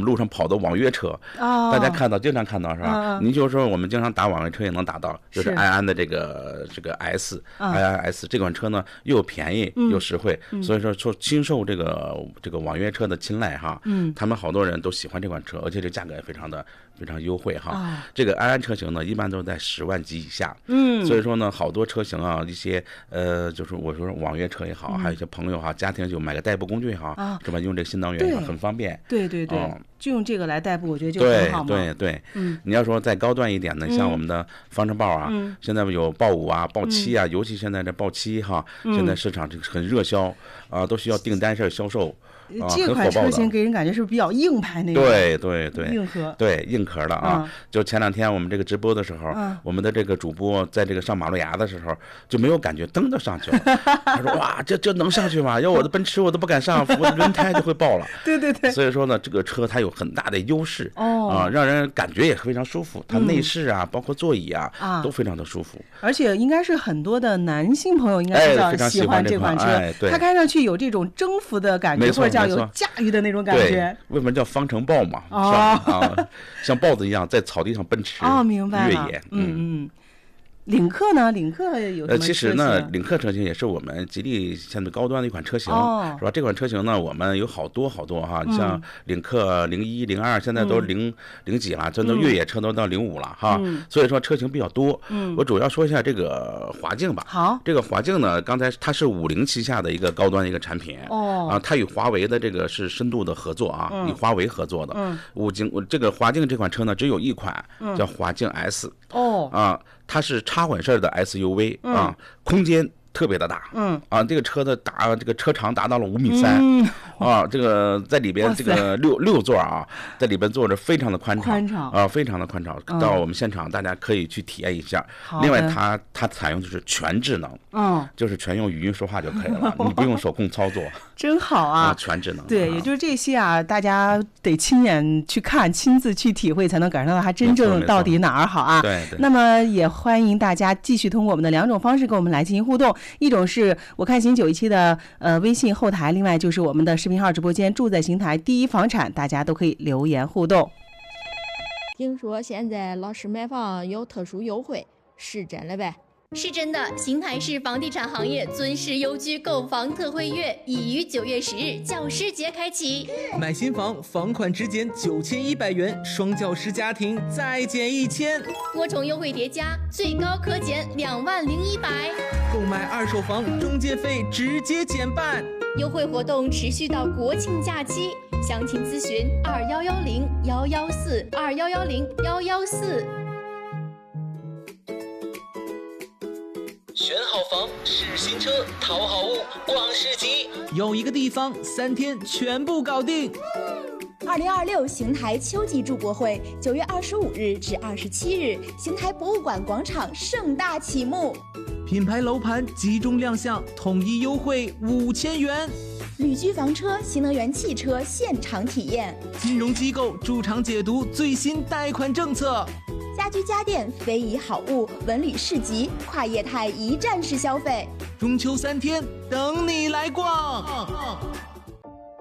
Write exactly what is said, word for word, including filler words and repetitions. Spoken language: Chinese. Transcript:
路上跑的网约车， 哦、 大家看到经常看到是吧？您、嗯、就是说我们经常打网约车也能打到，就是安安的这个这个 S， 安安 S 这款车呢又便宜又实惠， 嗯、 所以说说深受这个这个网约车的青睐哈。嗯，他们好多人都喜欢这款车，而且这价格也非常的非常优惠哈。哦、这个安安车型呢，一般都是在十万级以下。嗯，所以说呢，好多车型啊，一些呃，就是我说网约车也好，嗯、还有一些朋友哈，家庭就买个代步工具哈，啊、是吧？用这个新能源很方便。 对对对。嗯，就用这个来代步，我觉得就很好嘛。 对对对，嗯，你要说再高端一点的，像我们的方程豹啊，嗯、现在有豹五啊、豹七啊，嗯、尤其现在这豹七哈，嗯、现在市场这个很热销啊，都需要订单式销售。啊、 这款车型给人感觉是不是比较硬派那种？ 对对对， 硬核， 对硬壳的啊。嗯、就前两天我们这个直播的时候，嗯、我们的这个主播在这个上马路牙的时候就没有感觉，蹬就上去了。他说：“哇，这这能上去吗？要我的奔驰我都不敢上，我的轮胎就会爆了。” 对对对。 所以说呢，这个车它有很大的优势哦，啊，让人感觉也非常舒服。它内饰啊，嗯、包括座椅啊，啊，都非常的舒服。 而且应该是很多的男性朋友应该比较喜欢这款车， 哎、对， 它看上去有这种征服的感觉，或者叫有驾驭的那种感觉。 为什么叫方程豹嘛？哦、啊，像豹子一样在草地上奔驰， 哦，明白了， 越野， 嗯嗯。领克呢？领克有什么车型？呃， 其实呢，领克车型也是我们吉利相对高端的一款车型，哦、是吧？这款车型呢，我们有好多好多哈，嗯、像领克零一、零二，现在都零零、嗯、几了，这都越野车都到零五了哈。嗯、所以说车型比较多。嗯，我主要说一下这个华境吧。 好， 这个华境呢，刚才它是五菱旗下的一个高端的一个产品。哦。啊，它与华为的这个是深度的合作啊，嗯、与华为合作的。嗯。五菱这个华境这款车呢，只有一款，嗯、叫华境 S。哦。啊。它是插混式的 S U V 啊，嗯、空间特别的大，嗯啊，这个车的达这个车长达到了五米三，嗯、啊，这个在里边这个六六座啊，在里边坐着非常的宽敞， 宽敞啊，非常的宽敞。嗯、到我们现场大家可以去体验一下。另外它，它它采用的是全智能，嗯，就是全用语音说话就可以了，你不用手控操作。 真好啊！ 啊，全智能。 对，也就是这些啊，大家得亲眼去看，亲自去体会，才能感受到它真正到底哪儿好啊。 对对。 那么也欢迎大家继续通过我们的两种方式跟我们来进行互动，一种是我看行九一七的呃微信后台，另外就是我们的视频号直播间住在邢台第一房产，大家都可以留言互动。 听说现在老市买房有特殊优惠，是真的呗？ 是真的，邢台市房地产行业尊师优居购房特惠月已于九月十日教师节开启。 买新房房款只减九千一百元，双教师家庭再减一千， 多重优惠叠加，最高可减两万零一百。 购买二手房中介费直接减半。 优惠活动持续到国庆假期，详情咨询二幺幺零幺幺四二幺幺零幺幺四。 选好房，试新车，淘好物，逛市集， 有一个地方三天全部搞定。 二零二六邢台秋季助国会九月二十五日至二十七日，邢台博物馆广场盛大启幕， 品牌楼盘集中亮相，统一优惠五千元。 旅居房车、新能源汽车现场体验， 金融机构驻场解读最新贷款政策。 家居家电非遗好物文旅市集，跨业态一站式消费， 中秋三天等你来逛。